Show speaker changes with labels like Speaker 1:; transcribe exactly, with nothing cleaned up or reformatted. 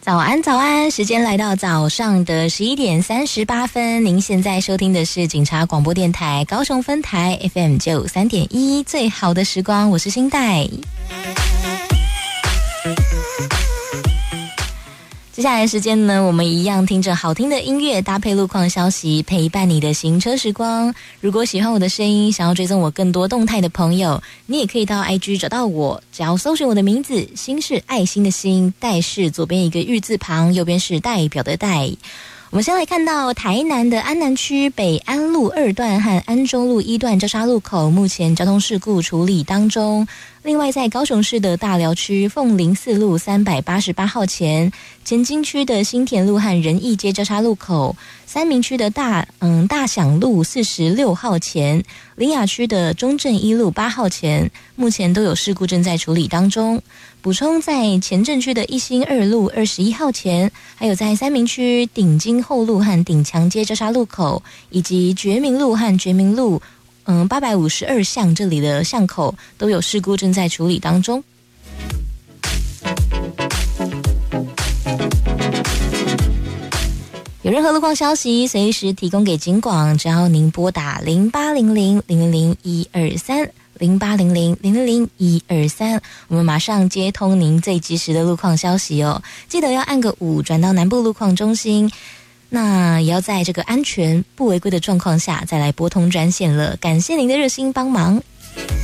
Speaker 1: 早安早安，时间来到早上的十一点三十八分，您现在收听的是警察广播电台高雄分台 F M 九三点一，最好的时光，我是新代。接下来的时间呢，我们一样听着好听的音乐，搭配路况消息，陪伴你的行车时光。如果喜欢我的声音，想要追踪我更多动态的朋友，你也可以到 I G 找到我，只要搜寻我的名字，心是爱心的心，代是左边一个玉字旁，右边是代表的代。我们先来看到台南的安南区北安路二段和安中路一段交叉路口，目前交通事故处理当中。另外在高雄市的大寮区凤林四路三百八十八号前，前金区的新田路和仁义街交叉路口，三民区的大嗯大享路四十六号前，苓雅区的中正一路八号前，目前都有事故正在处理当中。补充，在前镇区的一心二路二十一号前，还有在三民区顶金后路和顶强街交叉路口，以及觉明路和觉明路嗯八百五十二巷这里的巷口都有事故正在处理当中。有任何路况消息，随时提供给警广，只要您拨打零八零零零零零一二三。零八零零零零零一二三，我们马上接通您最及时的路况消息哦。记得要按个五转到南部路况中心，那也要在这个安全不违规的状况下再来拨通专线了。感谢您的热心帮忙。